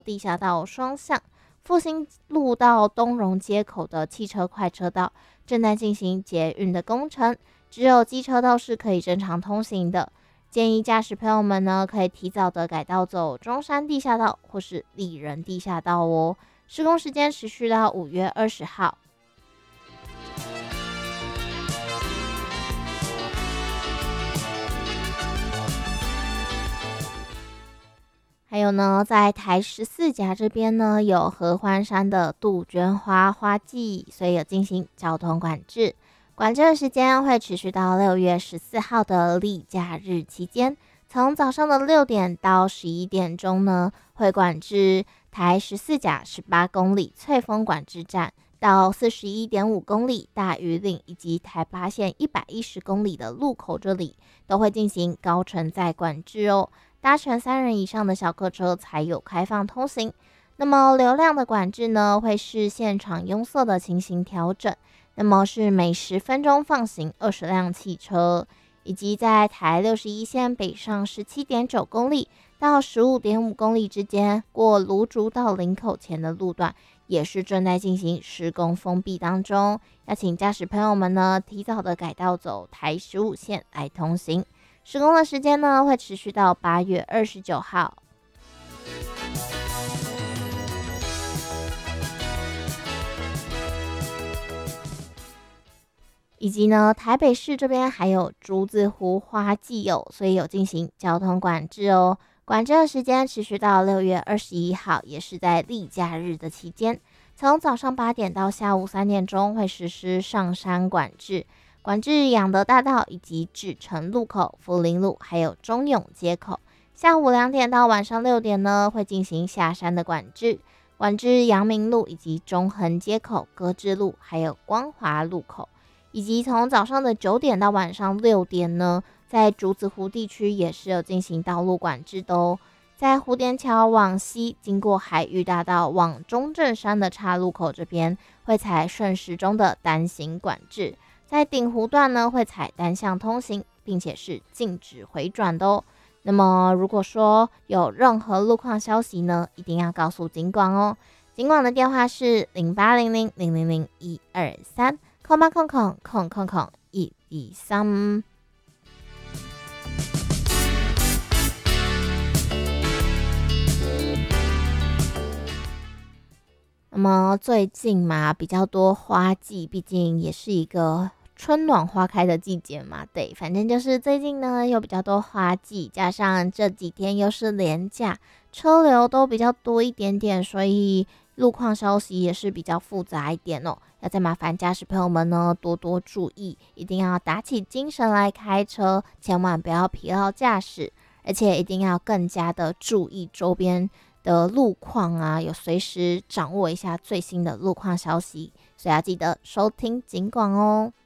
地下道双向，复兴路到东荣街口的汽车快车道正在进行捷运的工程，只有机车道是可以正常通行的。建议驾驶朋友们呢，可以提早的改道走中山地下道或是丽人地下道哦。施工时间持续到5月20号。还有呢，在台14甲这边呢，有合欢山的杜鹃花花季，所以有进行交通管制。管制的时间会持续到6月14号的例假日期间，从早上的6点到11点钟呢，会管制台14甲18公里翠峰管制站到41.5公里大屿岭以及台八线110公里的路口，这里都会进行高承载管制哦。搭乘3人以上的小客车才有开放通行。那么流量的管制呢，会视现场拥塞的情形调整。那么是每10分钟放行20辆汽车，以及在台61线北上17.9公里到15.5公里之间，过芦竹到林口前的路段，也是正在进行施工封闭当中。要请驾驶朋友们呢，提早的改道走台15线来通行。施工的时间呢，会持续到8月29号。以及呢，台北市这边还有竹子湖花季所以有进行交通管制哦。管制的时间持续到6月21号，也是在例假日的期间，从早上8点到下午3点钟会实施上山管制。管制养德大道以及志诚路口、福林路还有中永街口。下午2点到晚上6点呢，会进行下山的管制。管制阳明路以及中横街口、歌志路还有光华路口。以及从早上的9点到晚上6点呢，在竹子湖地区也是有进行道路管制的哦。在蝴蝶桥往西经过海域大道往中正山的岔路口这边，会采顺时钟的单行管制。在顶湖段呢，会采单向通行，并且是禁止回转的哦。那么如果说有任何路况消息呢，一定要告诉警广哦。警广的电话是0800000123。0800000123。那么最近嘛，比较多花季，毕竟也是一个春暖花开的季节嘛，对，反正就是最近呢有比较多花季，加上这几天又是连假，车流都比较多一点点，所以路况消息也是比较复杂一点哦。要再麻烦驾驶朋友们呢多多注意，一定要打起精神来开车，千万不要疲劳驾驶，而且一定要更加的注意周边的路况啊，有随时掌握一下最新的路况消息，所以要记得收听警广哦。